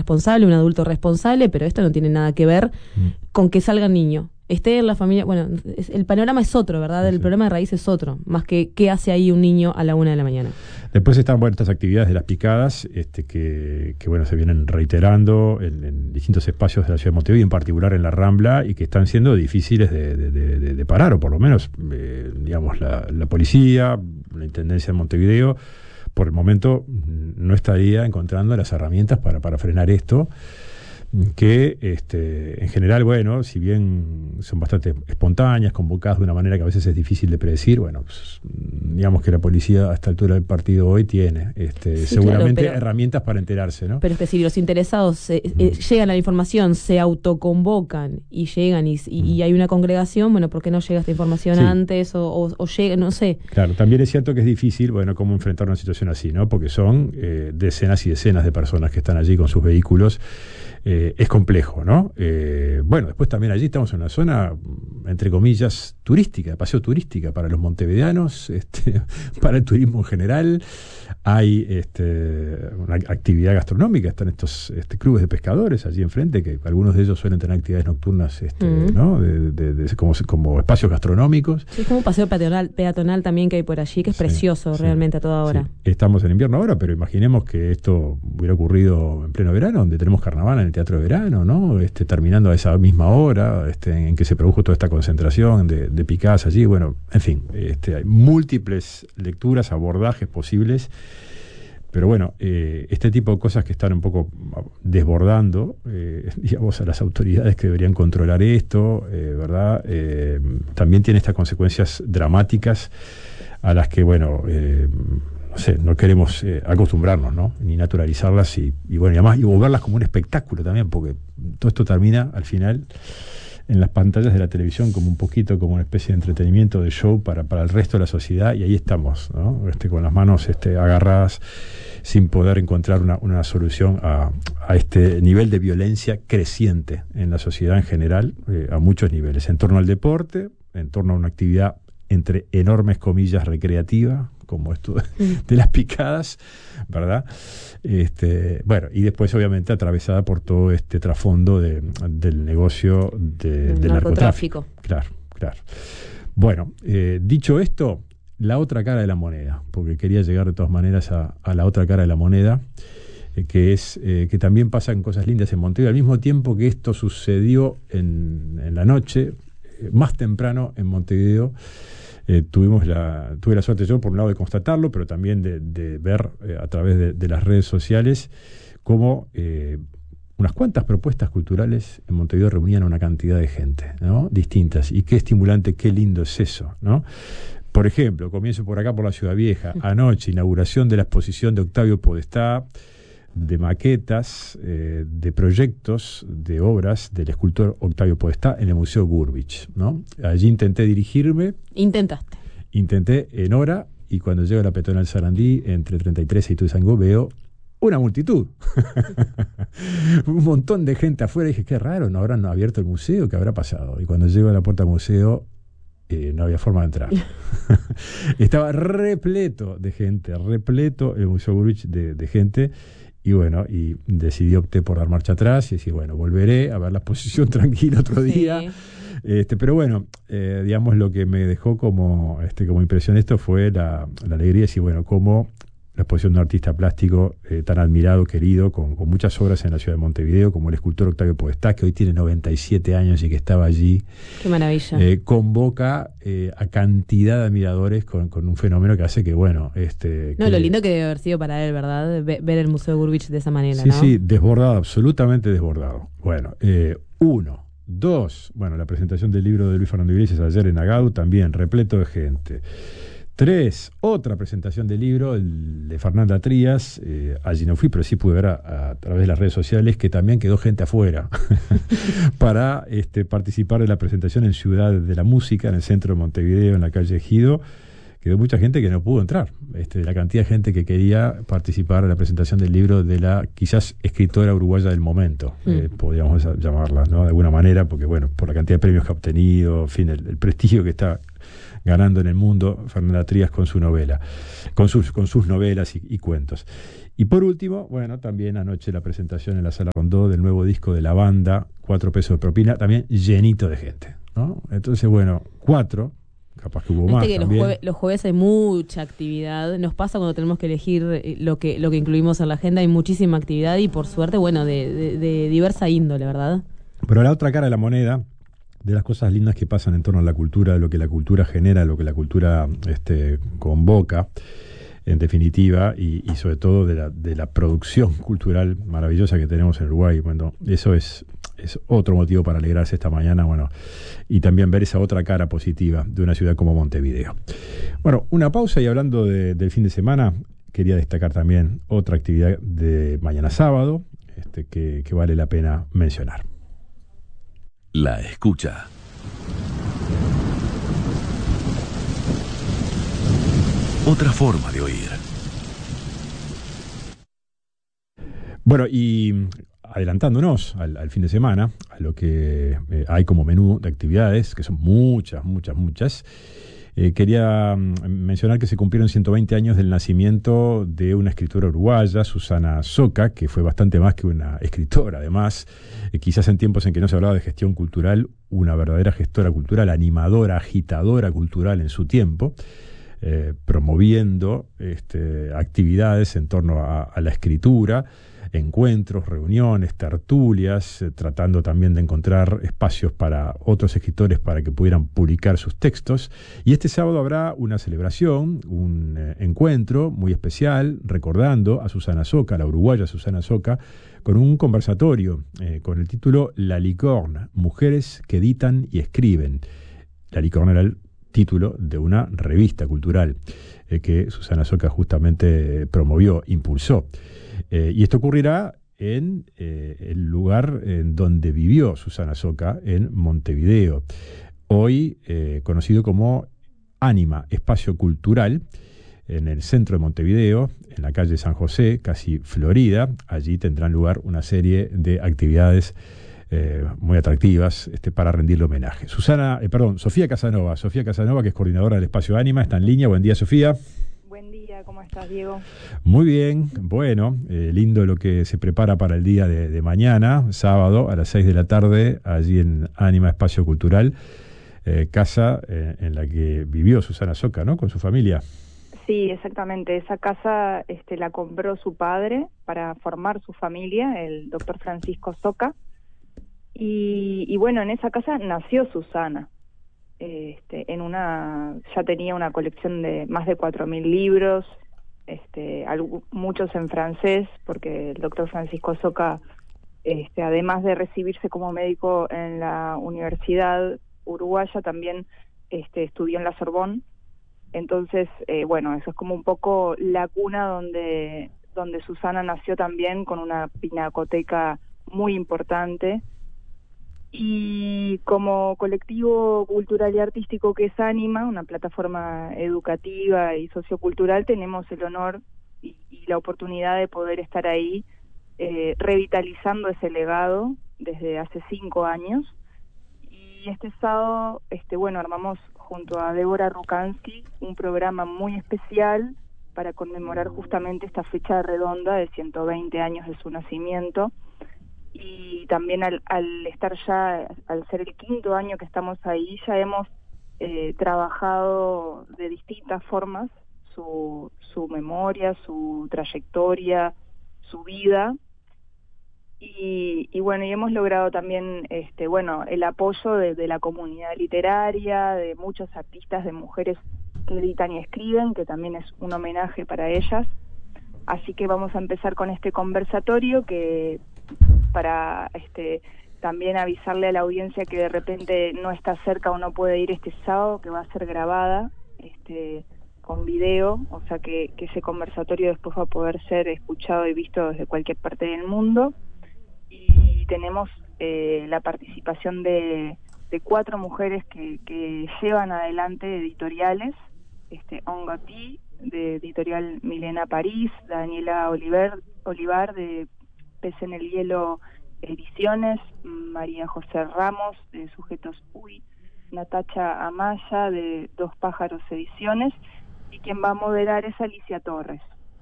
responsable, un adulto responsable, pero esto no tiene nada que ver con que salga el niño. Esté en la familia, bueno, el panorama es otro, ¿verdad? El problema de raíz es otro, más que qué hace ahí un niño a la 1 de la mañana. Después están, bueno, estas actividades de las picadas, que bueno, se vienen reiterando en distintos espacios de la ciudad de Montevideo, y en particular en la Rambla, y que están siendo difíciles de parar, o por lo menos, digamos, la policía, la Intendencia de Montevideo, por el momento no estaría encontrando las herramientas para frenar esto, que en general, bueno, si bien son bastante espontáneas, convocadas de una manera que a veces es difícil de predecir, bueno, pues, digamos que la policía a esta altura del partido hoy tiene sí, seguramente claro, herramientas para enterarse, ¿no? Pero es que si los interesados llegan a la información, se autoconvocan y llegan y hay una congregación, bueno, ¿por qué no llega esta información antes o llega, no sé? Claro, también es cierto que es difícil, bueno, cómo enfrentar una situación así, ¿no? Porque son decenas y decenas de personas que están allí con sus vehículos. Es complejo, ¿no? Bueno, después también allí estamos en una zona, entre comillas, turística, de paseo turística para los montevideanos, para el turismo en general. Hay una actividad gastronómica, están estos clubes de pescadores allí enfrente, que algunos de ellos suelen tener actividades nocturnas, ¿no? Como espacios gastronómicos. Sí, es como un paseo peatonal también que hay por allí, que es precioso realmente a toda hora. Sí. Estamos en invierno ahora, pero imaginemos que esto hubiera ocurrido en pleno verano, donde tenemos carnaval en el Teatro de Verano, ¿no? Terminando a esa misma hora, en que se produjo toda esta concentración de picadas allí. Bueno, en fin, hay múltiples lecturas, abordajes posibles. Pero bueno, este tipo de cosas que están un poco desbordando, digamos, a las autoridades que deberían controlar esto, ¿verdad? También tiene estas consecuencias dramáticas a las que, bueno, no sé, no queremos acostumbrarnos, ¿no? Ni naturalizarlas y bueno, y además y verlas como un espectáculo también, porque todo esto termina al final en las pantallas de la televisión como un poquito como una especie de entretenimiento, de show para el resto de la sociedad, y ahí estamos, ¿no? Con las manos agarradas, sin poder encontrar una solución a este nivel de violencia creciente en la sociedad en general, a muchos niveles, en torno al deporte, en torno a una actividad entre enormes comillas recreativa, como esto de las picadas, ¿verdad? Bueno, y después obviamente atravesada por todo este trasfondo del negocio del narcotráfico. Claro. Bueno, dicho esto, la otra cara de la moneda, porque quería llegar de todas maneras a la otra cara de la moneda, que es que también pasan cosas lindas en Montevideo, al mismo tiempo que esto sucedió en la noche, más temprano en Montevideo. Tuve la suerte yo, por un lado, de constatarlo, pero también de ver a través de las redes sociales cómo unas cuantas propuestas culturales en Montevideo reunían a una cantidad de gente, ¿no? Distintas. Y qué estimulante, qué lindo es eso, ¿no? Por ejemplo, comienzo por acá, por la Ciudad Vieja. Anoche, inauguración de la exposición de Octavio Podestá, de maquetas, de proyectos, de obras del escultor Octavio Podestá en el Museo Gurvich, ¿no? Allí intenté dirigirme. Intenté en hora, y cuando llego a la peatonal Sarandí, entre 33 y Ituzaingó, veo una multitud. Un montón de gente afuera, y dije, qué raro, no habrán abierto el museo, ¿qué habrá pasado? Y cuando llego a la puerta del museo, no había forma de entrar. Estaba repleto de gente, repleto el Museo Gurvich de gente. Y bueno, y opté por dar marcha atrás y decir, bueno, volveré a ver la exposición tranquila otro día. Pero bueno, digamos, lo que me dejó como impresión esto fue la alegría de decir, bueno, cómo la exposición de un artista plástico tan admirado, querido, con muchas obras en la ciudad de Montevideo, como el escultor Octavio Podestá, que hoy tiene 97 años y que estaba allí. ¡Qué maravilla! Convoca a cantidad de admiradores con un fenómeno que hace que, bueno... lo lindo que debe haber sido para él, ¿verdad? Ver el Museo Gurvich de esa manera, sí, ¿no? Sí, desbordado, absolutamente desbordado. Bueno, uno. Dos, bueno, la presentación del libro de Luis Fernando Iglesias ayer en Agadu, también repleto de gente. 3, otra presentación del libro, el de Fernanda Trías, allí no fui, pero sí pude ver a través de las redes sociales que también quedó gente afuera para participar de la presentación en Ciudad de la Música, en el centro de Montevideo, en la calle Ejido. Quedó mucha gente que no pudo entrar, la cantidad de gente que quería participar de la presentación del libro de la quizás escritora uruguaya del momento, podríamos llamarla, ¿no? De alguna manera, porque bueno, por la cantidad de premios que ha obtenido, en fin, el prestigio que está ganando en el mundo Fernanda Trías con su novela, con sus novelas y cuentos. Y por último, bueno, también anoche la presentación en la Sala Rondó del nuevo disco de la banda, 4 pesos de propina, también llenito de gente, ¿no? Entonces, bueno, 4, capaz que hubo más Que también. los jueves hay mucha actividad. Nos pasa cuando tenemos que elegir lo que incluimos en la agenda. Hay muchísima actividad y por suerte, bueno, de diversa índole, ¿verdad? Pero la otra cara de la moneda, de las cosas lindas que pasan en torno a la cultura, de lo que la cultura genera, lo que la cultura convoca, en definitiva, y sobre todo de la producción cultural maravillosa que tenemos en Uruguay. Bueno, eso es otro motivo para alegrarse esta mañana, bueno, y también ver esa otra cara positiva de una ciudad como Montevideo. Bueno, una pausa, y hablando del fin de semana, quería destacar también otra actividad de mañana sábado, que vale la pena mencionar. La escucha. Otra forma de oír. Bueno, y adelantándonos al fin de semana, a lo que hay como menú de actividades, que son muchas, quería mencionar que se cumplieron 120 años del nacimiento de una escritora uruguaya, Susana Soca, que fue bastante más que una escritora, además, quizás en tiempos en que no se hablaba de gestión cultural, una verdadera gestora cultural, animadora, agitadora cultural en su tiempo, promoviendo actividades en torno a la escritura, encuentros, reuniones, tertulias, tratando también de encontrar espacios para otros escritores para que pudieran publicar sus textos. Y este sábado habrá una celebración, un encuentro muy especial, recordando a Susana Soca, la uruguaya Susana Soca, con un conversatorio con el título La Licorne, mujeres que editan y escriben. La Licorne era el título de una revista cultural que Susana Soca justamente promovió, impulsó. Y esto ocurrirá en el lugar en donde vivió Susana Soca, en Montevideo, hoy conocido como Ánima, espacio cultural, en el centro de Montevideo, en la calle San José, casi Florida. Allí tendrán lugar una serie de actividades muy atractivas para rendirle homenaje. Sofía Casanova, que es coordinadora del espacio Ánima, está en línea. Buen día, Sofía. Buen día, ¿cómo estás, Diego? Muy bien, bueno, lindo lo que se prepara para el día de mañana, sábado, a las 6 de la tarde, allí en Ánima Espacio Cultural, casa en la que vivió Susana Soca, ¿no?, con su familia. Sí, exactamente, esa casa la compró su padre para formar su familia, el doctor Francisco Soca, y bueno, en esa casa nació Susana. Ya tenía una colección de más de 4.000 libros, muchos en francés, porque el doctor Francisco Soca, además de recibirse como médico en la Universidad Uruguaya, también estudió en la Sorbonne. Entonces, bueno, eso es como un poco la cuna donde Susana nació también, con una pinacoteca muy importante. Y como colectivo cultural y artístico que es Ánima, una plataforma educativa y sociocultural, tenemos el honor y la oportunidad de poder estar ahí revitalizando ese legado desde hace 5 años. Y este sábado, bueno, armamos junto a Débora Rukansky un programa muy especial para conmemorar justamente esta fecha redonda de 120 años de su nacimiento. Y también al estar ya, al ser el 5.º año que estamos ahí, ya hemos trabajado de distintas formas su memoria, su trayectoria, su vida, y bueno, y hemos logrado también el apoyo de la comunidad literaria, de muchos artistas, de mujeres que editan y escriben, que también es un homenaje para ellas. Así que vamos a empezar con este conversatorio, que para también avisarle a la audiencia que de repente no está cerca o no puede ir este sábado, que va a ser grabada con video, o sea que ese conversatorio después va a poder ser escuchado y visto desde cualquier parte del mundo. Y tenemos la participación de 4 mujeres que llevan adelante editoriales, Ongoti, de editorial Milena París, Daniela Olivar de Pez en el Hielo Ediciones, María José Ramos de Sujetos UI, Natacha Amaya de Dos Pájaros Ediciones, y quien va a moderar es Alicia Torres.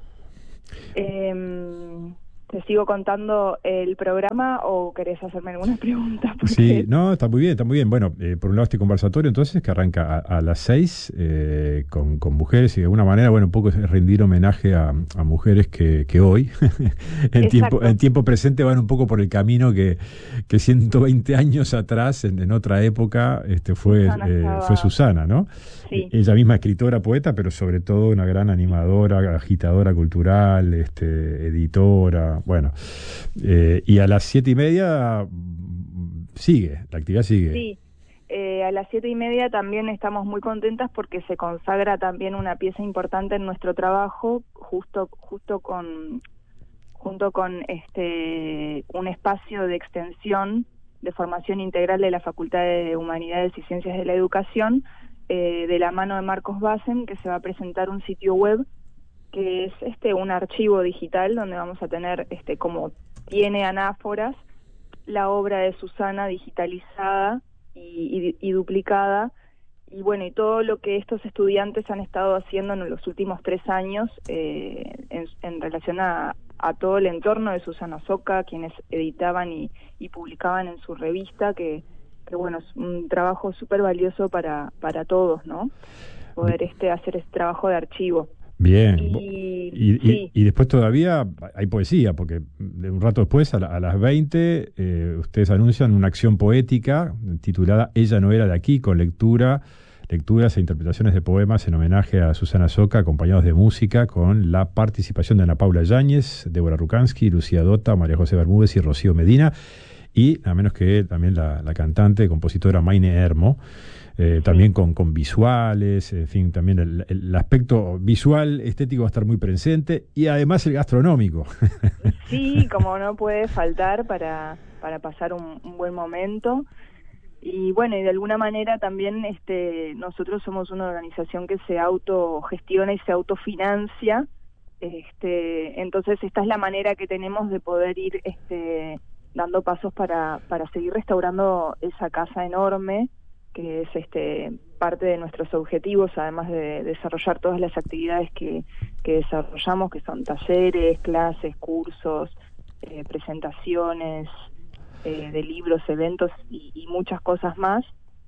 ¿Te sigo contando el programa o querés hacerme alguna pregunta? Porque... Sí, no, está muy bien, está muy bien. Bueno, por un lado este conversatorio entonces que arranca a las 6 con mujeres y de alguna manera, bueno, un poco es rendir homenaje a mujeres que hoy, en tiempo presente, van un poco por el camino que 120 años atrás, en otra época, fue Susana, ¿no? Sí. Ella misma escritora, poeta, pero sobre todo una gran animadora, agitadora cultural, editora, bueno. Y a las 7:30 la actividad sigue. Sí, a las 7:30 también estamos muy contentas porque se consagra también una pieza importante en nuestro trabajo, junto con un espacio de extensión de formación integral de la Facultad de Humanidades y Ciencias de la Educación, de la mano de Marcos Bassen, que se va a presentar un sitio web que es un archivo digital donde vamos a tener, como tiene anáforas, la obra de Susana digitalizada y duplicada, y bueno, y todo lo que estos estudiantes han estado haciendo en los últimos 3 años en relación a todo el entorno de Susana Soca, quienes editaban y publicaban en su revista, que bueno, es un trabajo súper valioso para todos, ¿no? Poder hacer este trabajo de archivo. Bien. Sí. Y después todavía hay poesía, porque de un rato después, a las 20, ustedes anuncian una acción poética titulada Ella no era de aquí, con lecturas e interpretaciones de poemas en homenaje a Susana Soca, acompañados de música, con la participación de Ana Paula Yáñez, Débora Rukansky, Lucía Dota, María José Bermúdez y Rocío Medina, y nada menos que también la cantante, compositora Maine Hermo. También con visuales, en fin, también el aspecto visual, estético va a estar muy presente, y además el gastronómico. Sí, como no puede faltar para pasar un buen momento. Y bueno, y de alguna manera también nosotros somos una organización que se autogestiona y se autofinancia, entonces esta es la manera que tenemos de poder ir dando pasos para seguir restaurando esa casa enorme, que es parte de nuestros objetivos, además de desarrollar todas las actividades que desarrollamos, que son talleres, clases, cursos, presentaciones de libros, eventos y muchas cosas más.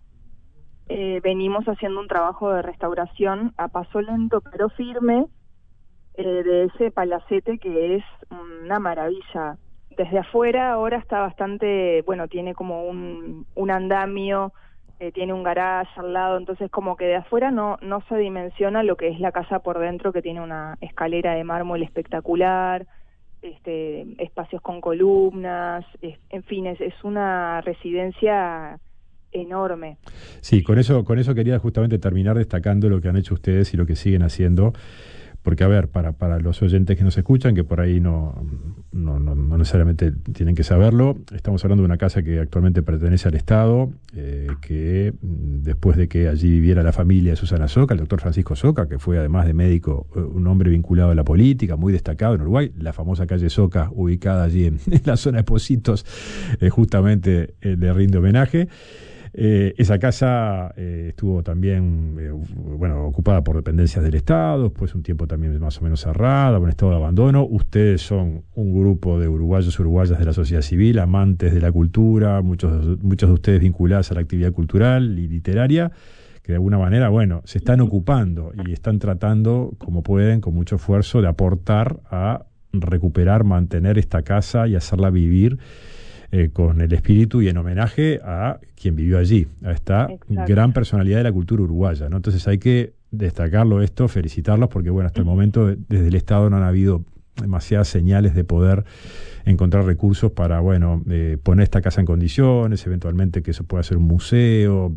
Venimos haciendo un trabajo de restauración a paso lento pero firme de ese palacete que es una maravilla. Desde afuera ahora está bastante, bueno, tiene como un andamio, tiene un garage al lado, entonces como que de afuera no se dimensiona lo que es la casa por dentro, que tiene una escalera de mármol espectacular, espacios con columnas, en fin, es una residencia enorme. Sí, con eso quería justamente terminar destacando lo que han hecho ustedes y lo que siguen haciendo. Porque, a ver, para los oyentes que nos escuchan, que por ahí no necesariamente tienen que saberlo, estamos hablando de una casa que actualmente pertenece al Estado, que después de que allí viviera la familia de Susana Soca, el doctor Francisco Soca, que fue además de médico, un hombre vinculado a la política, muy destacado en Uruguay, la famosa calle Soca, ubicada allí en la zona de Pocitos, justamente le rinde homenaje. Esa casa estuvo también ocupada por dependencias del Estado, después un tiempo también más o menos cerrada, en estado de abandono. Ustedes son un grupo de uruguayos y uruguayas de la sociedad civil, amantes de la cultura, muchos de ustedes vinculados a la actividad cultural y literaria, que de alguna manera, se están ocupando y están tratando, como pueden, con mucho esfuerzo, de aportar a recuperar, mantener esta casa y hacerla vivir con el espíritu y en homenaje a quien vivió allí, a esta gran personalidad de la cultura uruguaya, ¿no? Entonces hay que destacarlo esto, felicitarlos, porque hasta el momento desde el Estado no han habido demasiadas señales de poder encontrar recursos para poner esta casa en condiciones, eventualmente que eso pueda ser un museo,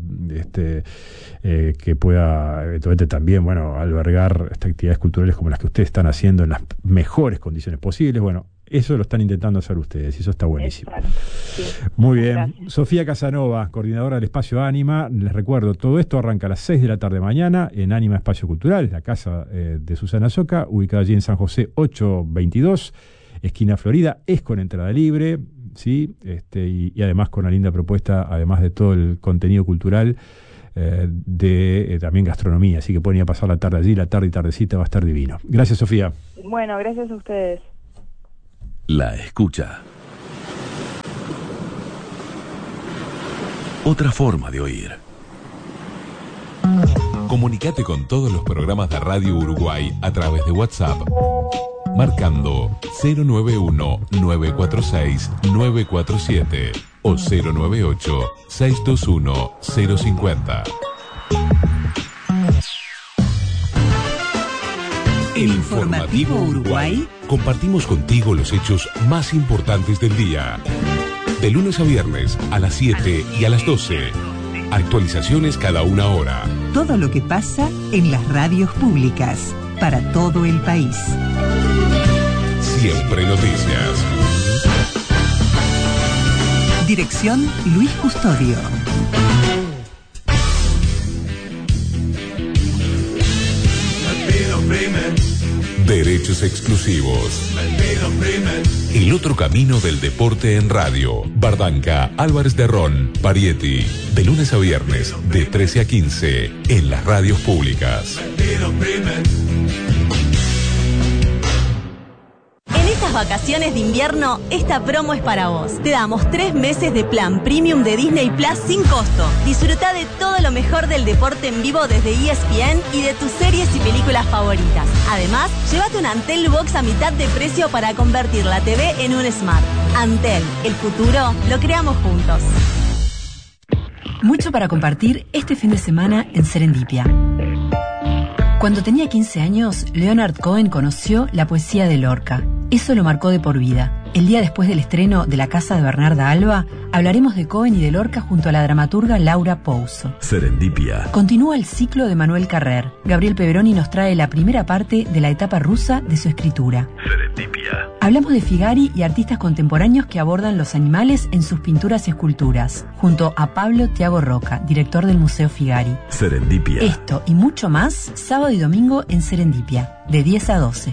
que pueda eventualmente también albergar estas actividades culturales como las que ustedes están haciendo en las mejores condiciones posibles. Eso lo están intentando hacer ustedes y eso está buenísimo. Sí. Muy bien. Gracias. Sofía Casanova, coordinadora del Espacio Ánima. Les recuerdo, todo esto arranca a las 6 de la tarde mañana en Ánima Espacio Cultural, la casa de Susana Soca, ubicada allí en San José 822, esquina Florida. Es con entrada libre, ¿sí? Y además con una linda propuesta, además de todo el contenido cultural de también gastronomía, así que pueden ir a pasar la tarde allí, la tarde y tardecita va a estar divino. Gracias, Sofía. Bueno, gracias a ustedes. La escucha. Otra forma de oír. Comunicate con todos los programas de Radio Uruguay a través de WhatsApp, marcando 091-946-947 o 098-621-050. El Informativo Uruguay. Compartimos contigo los hechos más importantes del día. De lunes a viernes a las 7 y a las 12. Actualizaciones cada una hora. Todo lo que pasa en las radios públicas para todo el país. Siempre noticias. Dirección Luis Custodio. Derechos exclusivos. El otro camino del deporte en radio. Bardanca, Álvarez de Ron, Parietti. De lunes a viernes, de 13 a 15, en las radios públicas. En estas vacaciones de invierno, esta promo es para vos. Te damos 3 meses de plan premium de Disney Plus sin costo. Disfruta de todo lo mejor del deporte en vivo desde ESPN y de tus series y películas favoritas. Además, llévate una Antel Box a mitad de precio para convertir la TV en un Smart. Antel, el futuro lo creamos juntos. Mucho para compartir este fin de semana en Serendipia. Cuando tenía 15 años, Leonard Cohen conoció la poesía de Lorca. Eso lo marcó de por vida. El día después del estreno de La Casa de Bernarda Alba, hablaremos de Cohen y de Lorca junto a la dramaturga Laura Pouso. Serendipia. Continúa el ciclo de Manuel Carrer. Gabriel Peveroni nos trae la primera parte de la etapa rusa de su escritura. Serendipia. Hablamos de Figari y artistas contemporáneos que abordan los animales en sus pinturas y esculturas, junto a Pablo Tiago Roca, director del Museo Figari. Serendipia. Esto y mucho más, sábado y domingo en Serendipia, de 10 a 12.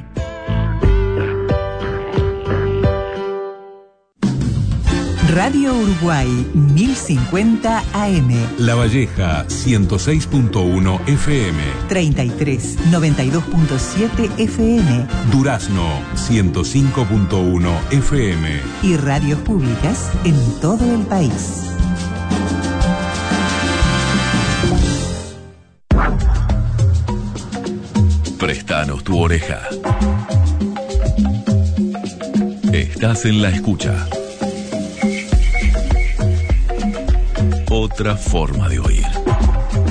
Radio Uruguay 1050 AM. La Valleja 106.1 FM. 33 92.7 FM. Durazno 105.1 FM. Y radios públicas en todo el país. Prestanos tu oreja. Estás en la escucha. Otra forma de oír.